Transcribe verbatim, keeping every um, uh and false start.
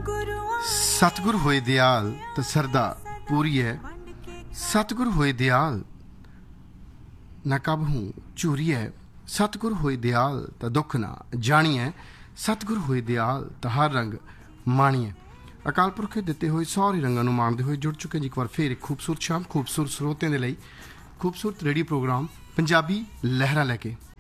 सतगुर होए दयाल तो सरदा पूरी है, सतगुर होए दयाल ना कब हूँ चूरी है, सतगुर होए दयाल तो दुख ना जानी है, सतगुर होए दयाल तो हर रंग माणी है। अकाल पुरख दिते हुए सौरे रंगों ਨੂੰ ਮਾਣਦੇ ਹੋਏ ਜੁੜ ਚੁੱਕੇ ਜੀ ਇੱਕ ਵਾਰ ਫੇਰ ਇੱਕ ਖੂਬਸੂਰਤ ਸ਼ਾਮ ਖੂਬਸੂਰਤ ਸਰੋਤਿਆਂ ਦੇ ਲਈ ਖੂਬਸੂਰਤ ਰੇਡੀਓ ਪ੍ਰੋਗਰਾਮ ਪੰਜਾਬੀ ਲਹਿਰਾਂ ਲੈ ਕੇ।